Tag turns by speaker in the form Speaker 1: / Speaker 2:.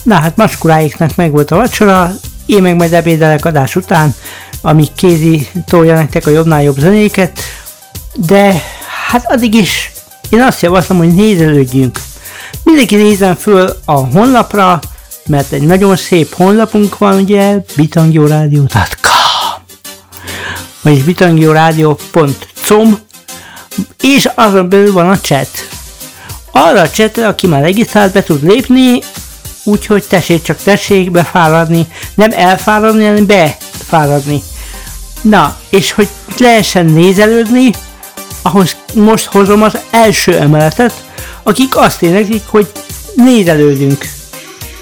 Speaker 1: Na hát Macskuráiknak meg volt a vacsora, én meg majd ebédelek adás után, amíg Kézi tolja nektek a jobbnál jobb zenéket, de hát addig is én azt javaslom, hogy nézelődjünk. Mindenki nézzen föl a honlapra, mert egy nagyon szép honlapunk van, ugye, bitangioradio.com vagyis bitangioradio.com, és azon belül van a chat. Arra a chatre, aki már regisztrált, be tud lépni, úgyhogy tessék befáradni, nem elfáradni, hanem befáradni. Na, és hogy lehessen nézelődni, ahhoz most hozom az első emeletet, akik azt énekelik, hogy nézelődünk.